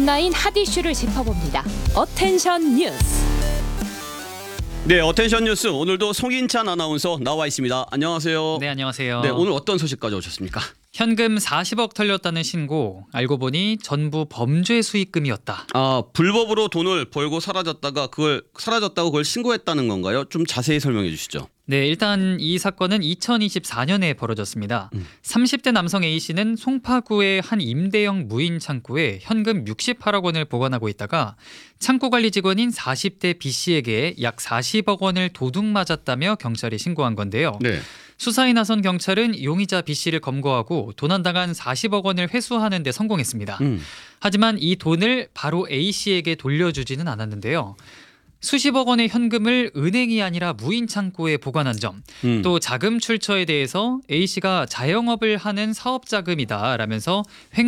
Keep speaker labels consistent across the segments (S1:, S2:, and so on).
S1: 온라인 핫 이슈를 짚어봅니다. 어텐션 뉴스.
S2: 네, 어텐션 뉴스 오늘도 송인찬 아나운서 나와 있습니다. 안녕하세요.
S3: 네, 안녕하세요.
S2: 네, 오늘 어떤 소식 가져오셨습니까?
S3: 현금 40억 털렸다는 신고. 알고 보니 전부 범죄 수익금이었다.
S2: 불법으로 돈을 벌고 사라졌다고 그걸 신고했다는 건가요? 좀 자세히 설명해 주시죠.
S3: 네, 일단 이 사건은 2024년에 벌어졌습니다. 30대 남성 A씨는 송파구의 한 임대형 무인 창고에 현금 68억 원을 보관하고 있다가 창고 관리 직원인 40대 B씨에게 약 40억 원을 도둑 맞았다며 경찰에 신고한 건데요.
S2: 네.
S3: 수사에 나선 경찰은 용의자 B씨를 검거하고 도난당한 40억 원을 회수하는 데 성공했습니다. 하지만 이 돈을 바로 A씨에게 돌려주지는 않았는데요. 수십억 원의 현금을 은행이 아니라 무인 창고에 보관한 점, 또 자금 출처에 대해서 A씨가 자영업을 하는 사업자금이다라면서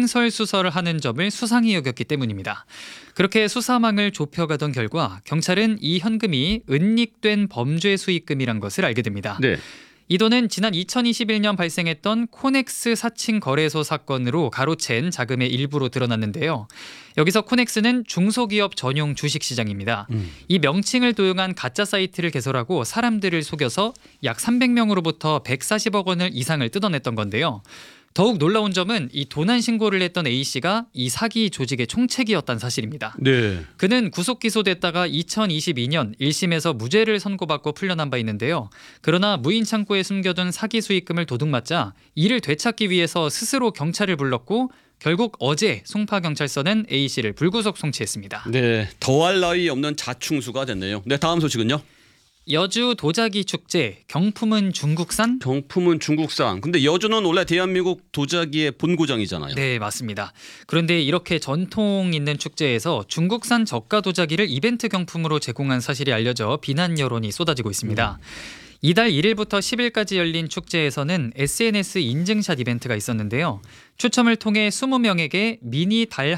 S3: 횡설수설을 하는 점을 수상히 여겼기 때문입니다. 그렇게 수사망을 좁혀가던 결과 경찰은 이 현금이 은닉된 범죄 수익금이란 것을 알게 됩니다.
S2: 네.
S3: 이 돈은 지난 2021년 발생했던 코넥스 사칭 거래소 사건으로 가로챈 자금의 일부로 드러났는데요. 여기서 코넥스는 중소기업 전용 주식시장입니다. 이 명칭을 도용한 가짜 사이트를 개설하고 사람들을 속여서 약 300명으로부터 140억 원을 이상을 뜯어냈던 건데요. 더욱 놀라운 점은 이 도난 신고를 했던 A씨가 이 사기 조직의 총책이었다는 사실입니다.
S2: 네.
S3: 그는 구속 기소됐다가 2022년 1심에서 무죄를 선고받고 풀려난 바 있는데요. 그러나 무인 창고에 숨겨둔 사기 수익금을 도둑맞자 이를 되찾기 위해서 스스로 경찰을 불렀고 결국 어제 송파경찰서는 A씨를 불구속 송치했습니다.
S2: 네, 더할 나위 없는 자충수가 됐네요. 네, 다음 소식은요.
S3: 여주 도자기 축제, 경품은 중국산?
S2: 경품은 중국산. 근데 여주는 원래 대한민국 도자기의 본고장이잖아요.
S3: 네, 맞습니다. 그런데 이렇게 전통 있는 축제에서 중국산 저가 도자기를 이벤트 경품으로 제공한 사실이 알려져 비난 여론이 쏟아지고 있습니다. 이달 1일부터 10일까지 열린 축제에서는 SNS 인증샷 이벤트가 있었는데요. 추첨을 통해 20명에게 미니 달